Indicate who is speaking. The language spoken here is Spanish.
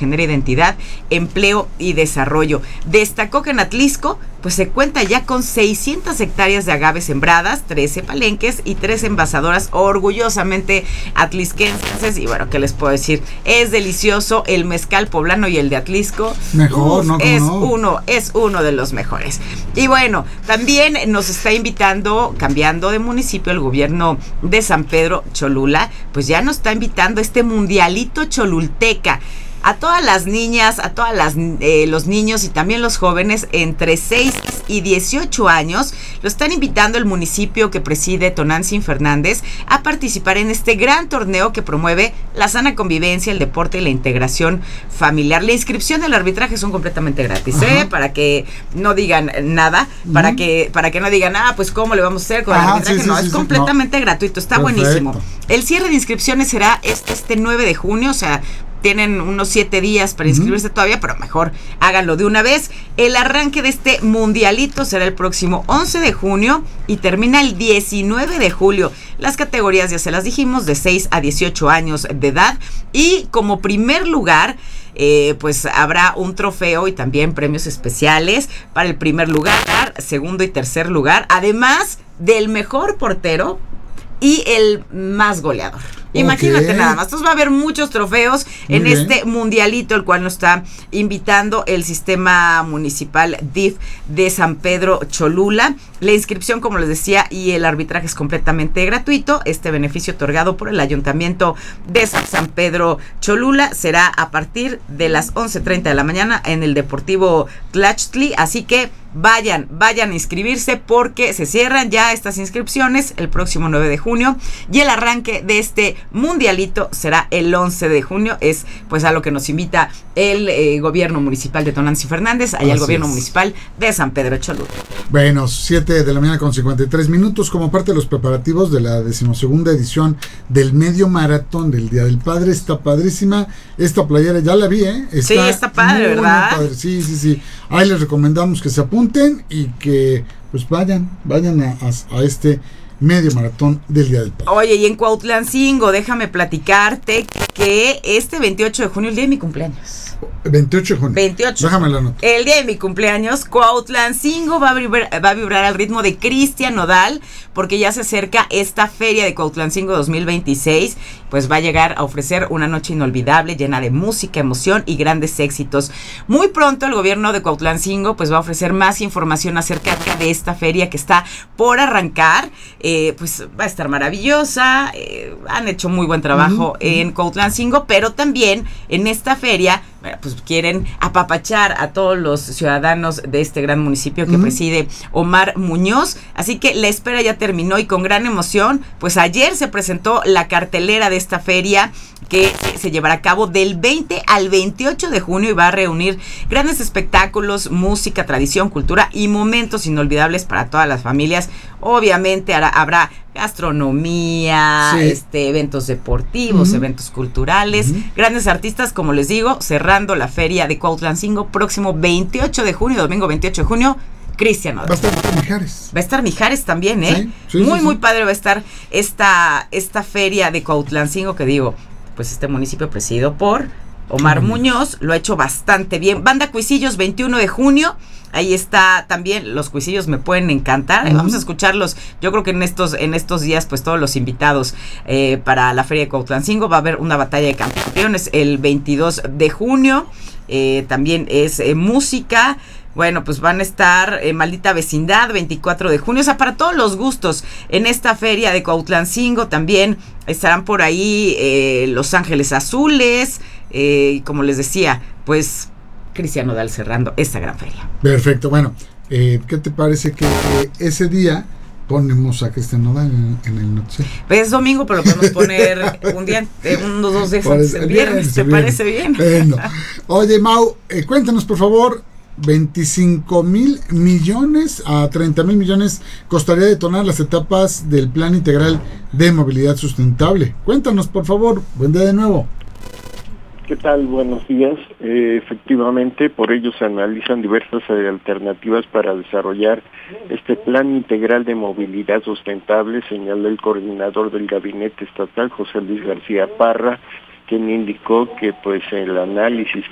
Speaker 1: genera identidad, empleo y desarrollo. Destacó que en Atlisco pues se cuenta ya con 600 hectáreas de agave sembradas, 13 palenques y 3 envasadoras orgullosamente atlisquenses. Y bueno, ¿qué les puedo decir? Es delicioso el mezcal poblano y el de Atlisco.
Speaker 2: Mejor, ¿no?
Speaker 1: Es uno de los mejores. Y bueno, también nos está invitando, cambiando de municipio, el gobierno de San Pedro Cholula, pues ya nos está invitando este mundialito cholulteca. A todas las niñas, a todas los niños y también los jóvenes entre 6 y 18 años, lo están invitando el municipio que preside Tonantzin Fernández a participar en este gran torneo que promueve la sana convivencia, el deporte y la integración familiar. La inscripción del arbitraje son completamente gratis, para que no digan nada, para que no digan, pues ¿cómo le vamos a hacer con el arbitraje? Es completamente gratuito, está buenísimo. El cierre de inscripciones será este 9 de junio, o sea, tienen unos 7 días para inscribirse todavía, pero mejor háganlo de una vez. El arranque de este mundialito será el próximo 11 de junio y termina el 19 de julio. Las categorías ya se las dijimos, de 6 a 18 años de edad. Y como primer lugar, pues habrá un trofeo y también premios especiales para el primer lugar, segundo y tercer lugar, además del mejor portero y el más goleador. Imagínate nada más. Entonces va a haber muchos trofeos en este mundialito, el cual nos está invitando el sistema municipal DIF de San Pedro Cholula. La inscripción, como les decía, y el arbitraje es completamente gratuito. Este beneficio otorgado por el Ayuntamiento de San Pedro Cholula será a partir de las 11:30 de la mañana en el Deportivo Tlachtli. Así que vayan a inscribirse porque se cierran ya estas inscripciones el próximo 9 de junio y el arranque de este mundialito será el 11 de junio. Es pues a lo que nos invita el gobierno municipal de Tonantzin Fernández, allá el gobierno municipal de San Pedro Cholula.
Speaker 2: Bueno, 7 de la mañana con 53 minutos como parte de los preparativos de la 12ª edición del medio maratón del Día del Padre. Está padrísima esta playera, ya la vi,
Speaker 1: está padre, ¿verdad?
Speaker 2: Padre. Sí. Ahí les recomendamos que se apunten y que pues vayan a este medio maratón del Día del Padre.
Speaker 1: Oye, y en Cuautlancingo, déjame platicarte que este 28 de junio, el día de mi cumpleaños.
Speaker 2: 28 de junio.
Speaker 1: 28.
Speaker 2: Déjame la nota.
Speaker 1: El día de mi cumpleaños, Cuautlancingo va a vibrar al ritmo de Cristian Nodal, porque ya se acerca esta feria de Cuautlancingo 2026, pues va a llegar a ofrecer una noche inolvidable, llena de música, emoción y grandes éxitos. Muy pronto el gobierno de Cuautlancingo pues va a ofrecer más información acerca de esta feria que está por arrancar. Pues va a estar maravillosa, han hecho muy buen trabajo en Cuautlancingo, pero también en esta feria pues quieren apapachar a todos los ciudadanos de este gran municipio que preside Omar Muñoz, así que la espera ya terminó y con gran emoción, pues ayer se presentó la cartelera de esta feria que se llevará a cabo del 20 al 28 de junio y va a reunir grandes espectáculos, música, tradición, cultura y momentos inolvidables para todas las familias. Obviamente habrá gastronomía, eventos deportivos, eventos culturales, grandes artistas, como les digo, cerrando la feria de Cuautlancingo próximo 28 de junio, domingo 28 de junio. Cristian Nodal.
Speaker 2: Va a estar Mijares.
Speaker 1: Va a estar Mijares también, muy padre va a estar esta feria de Cuautlancingo, que digo, pues este municipio presidido por Omar Muñoz, lo ha hecho bastante bien. Banda Cuisillos, 21 de junio. Ahí está también, los cuisillos me pueden encantar. Vamos a escucharlos. Yo creo que en estos días, pues todos los invitados para la Feria de Cuautlancingo va a haber una batalla de campeones el 22 de junio. También es música. Bueno, pues van a estar Maldita Vecindad, 24 de junio. O sea, para todos los gustos. En esta feria de Cuautlancingo también estarán por ahí Los Ángeles Azules. Como les decía, pues Cristian Nodal cerrando esta gran feria.
Speaker 2: Perfecto, bueno, ¿qué te parece que ese día ponemos a Cristian Nodal en el noticiero?
Speaker 1: Pues es domingo, pero lo podemos poner un día, unos 2 días antes del viernes. ¿Te parece bien?
Speaker 2: Bueno. Oye, Mau, cuéntanos por favor, 25,000 millones a 30,000 millones costaría detonar las etapas del Plan Integral de Movilidad Sustentable. Cuéntanos por favor, buen día de nuevo.
Speaker 3: ¿Qué tal? Buenos días. Efectivamente, por ello se analizan diversas alternativas para desarrollar este plan integral de movilidad sustentable, señaló el coordinador del gabinete estatal, José Luis García Parra, quien indicó que pues el análisis